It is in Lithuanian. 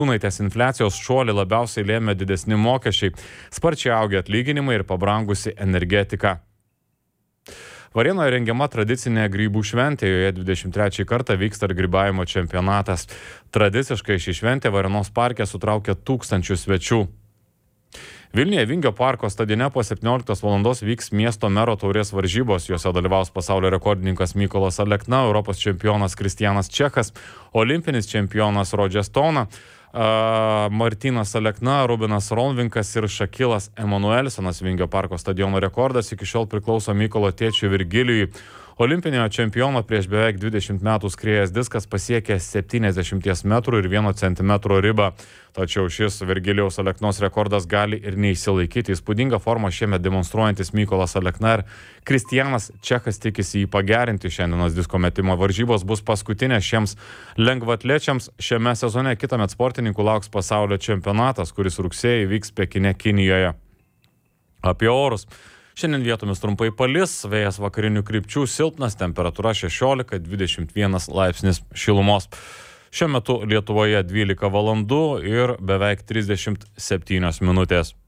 Kūnaitės infliacijos šuolį labiausiai lėmė didesni mokesčiai, sparčiai augę atlyginimai ir pabrangusi energetika. Varėnoje rengiama tradicinė grybų šventė, joje 23 kartą vyksta ir grybavimo čempionatas. Tradiciškai ši šventė Varėnos parke sutraukia tūkstančių svečių. Vilniuje Vingio parko stadione po 17 val. Vyks miesto mero taurės varžybos, juose dalyvaus pasaulio rekordininkas Mykolas Alekna, Europos čempionas Kristianas Čechas, olimpinis čempionas Rodžer Stone, Martynas Alekna, Rubinas Ronvinkas ir Šakilas Emanuelsonas. Vingio parko stadiono rekordas iki šiol priklauso Mykolo tėčiui Virgilijui. Olimpinio čempiono prieš beveik 20 metų skriejęs diskas pasiekė 70 metrų ir 1 centimetro ribą. Tačiau šis Virgilijaus Aleknos rekordas gali ir neišsilaikyti. Įspūdingą formą šiemet demonstruojantis Mykolas Alekna ir Kristianas Čechas tikisi jį pagerinti. Šiandienos disko metimo varžybos bus paskutinės šiems lengvaatlečiams. Šiame sezone kitąmet sportininkų lauks pasaulio čempionatas, kuris rugsėjį vyks Pekine, Kinijoje. Apie orus. Šiandien vietomis trumpai palis, vėjas vakarinių krypčių silpnas, temperatūra 16-21 laipsnis šilumos. Šiuo metu Lietuvoje 12 valandų ir beveik 37 minutės.